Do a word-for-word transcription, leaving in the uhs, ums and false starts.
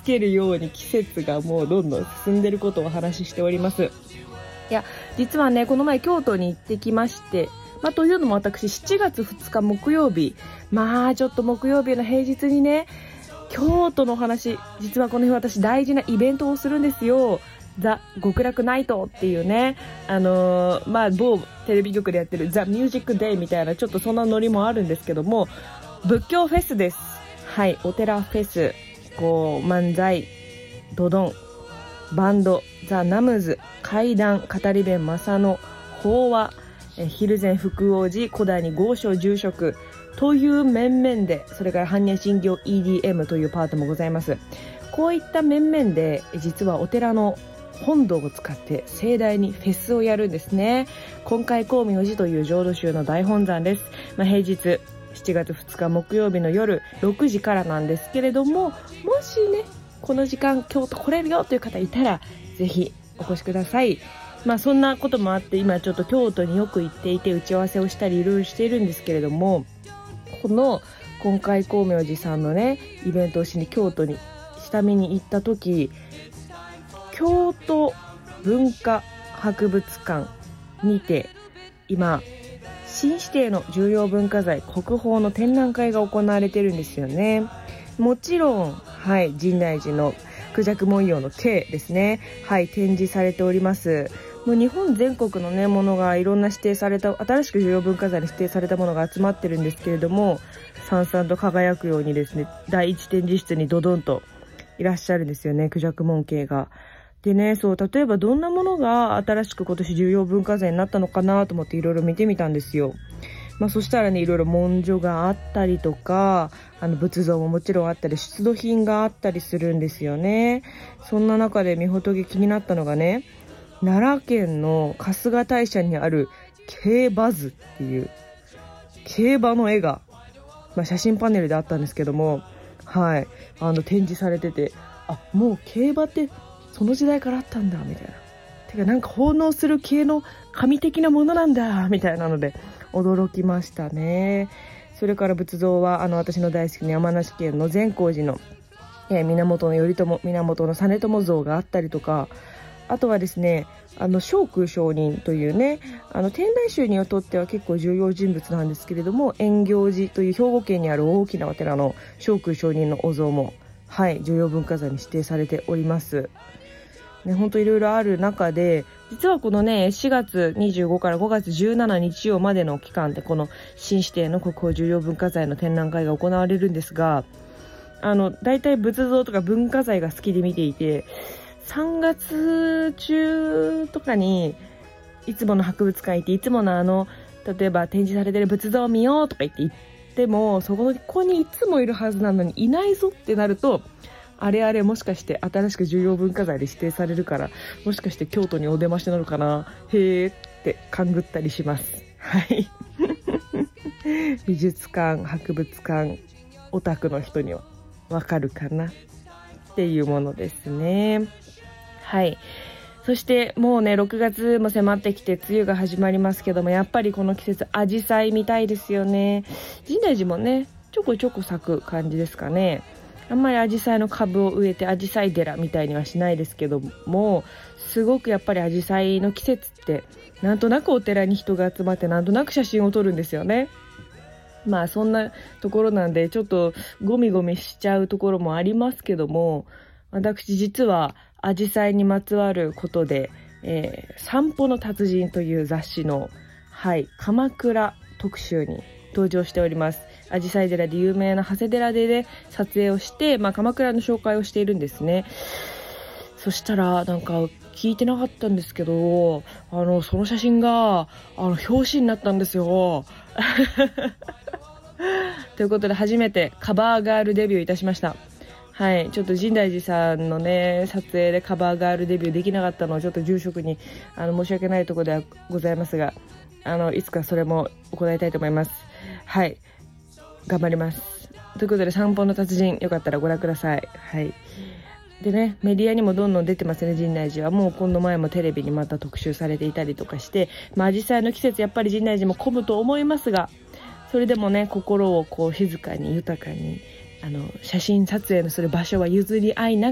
つけるように季節がもうどんどん進んでることをお話ししております。いや、実はね、この前京都に行ってきまして、まあ、というのも私しちがつふつか木曜日、まあちょっと木曜日の平日にね、京都の話、実はこの日私大事なイベントをするんですよ。ザ・極楽ナイトっていうね、あのー、まあ某テレビ局でやってるザ・ミュージックデイみたいな、ちょっとそんなノリもあるんですけども、仏教フェスです。はい、お寺フェス、こう漫才、ドドン、バンド、ザ・ナムズ、怪談、語り弁正野、法話、蒜山福王寺、小谷豪商住職という面々で、それから般若心経 イーディーエム というパートもございます。こういった面々で実はお寺の本堂を使って盛大にフェスをやるんですね。今回光明寺という浄土宗の大本山です。まあ、平日しちがつふつか木曜日の夜ろくじからなんですけれども、もしねこの時間京都来れるよという方いたらぜひお越しください。まあそんなこともあって今ちょっと京都によく行っていて打ち合わせをしたりいろいろしているんですけれども、この今回光明寺さんのねイベントをしに京都に下見に行った時、京都文化博物館にて今新指定の重要文化財国宝の展覧会が行われてるんですよね。もちろん、はい、深大寺の孔雀文様の手ですね、はい、展示されております。もう日本全国のねものがいろんな指定された、新しく重要文化財に指定されたものが集まってるんですけれども、さんさんと輝くようにですねだいいち展示室にドドンといらっしゃるんですよね、孔雀門系が。でね、そう例えばどんなものが新しく今年重要文化財になったのかなと思っていろいろ見てみたんですよ。まあ、そしたらねいろいろ文書があったりとか、あの仏像ももちろんあったり出土品があったりするんですよね。そんな中でみほとけ気になったのがね、奈良県の春日大社にある競馬図っていう競馬の絵が、まあ、写真パネルであったんですけども、はい、あの展示されてて、あ、もう競馬ってその時代からあったんだみたいな、てかなんか奉納する系の神的なものなんだみたいなので驚きましたね。それから仏像はあの私の大好きな山梨県の善光寺の、えー、源頼朝、源実朝像があったりとか、あとはですね、あの聖空上人というね、あの天台宗にとっては結構重要人物なんですけれども、円行寺という兵庫県にある大きなお寺の聖空上人のお像も、はい、重要文化財に指定されておりますね。本当いろいろある中で、実はこのねしがつにじゅうごからごがつじゅうしちにち曜までの期間でこの新指定の国宝重要文化財の展覧会が行われるんですが、あのだいたい仏像とか文化財が好きで見ていて、さんがつ中とかにいつもの博物館行って、いつものあの例えば展示されてる仏像を見ようとか言って行っても、そこにいつもいるはずなのにいないぞってなると、あれあれもしかして新しく重要文化財で指定されるから、もしかして京都にお出ましなのかな、へーって勘ぐったりします。はい美術館、博物館オタクの人にはわかるかなっていうものですね。はい。そしてもうねろくがつも迫ってきて梅雨が始まりますけども、やっぱりこの季節アジサイ見たいですよね。深大寺もねちょこちょこ咲く感じですかね。あんまりアジサイの株を植えてアジサイ寺みたいにはしないですけども、すごくやっぱりアジサイの季節ってなんとなくお寺に人が集まってなんとなく写真を撮るんですよね。まあそんなところなんでちょっとゴミゴミしちゃうところもありますけども、私実はアジサイにまつわることで、えー、散歩の達人という雑誌の、はい、鎌倉特集に登場しております。アジサイ寺で有名な長谷寺で、ね、撮影をして、まあ、鎌倉の紹介をしているんですね。そしたらなんか聞いてなかったんですけど、あのその写真があの表紙になったんですよということで初めてカバーガールデビューいたしました。はい、ちょっと深大寺さんのね撮影でカバーガールデビューできなかったのはちょっと住職にあの申し訳ないところではございますが、あのいつかそれも行いたいと思います。はい、頑張ります。ということで散歩の達人よかったらご覧ください。はい。でね、メディアにもどんどん出てますね。深大寺はもうこの前もテレビにまた特集されていたりとかして、まあ実際の季節やっぱり深大寺も混むと思いますが、それでもね心をこう静かに豊かにあの写真撮影のする場所は譲り合いな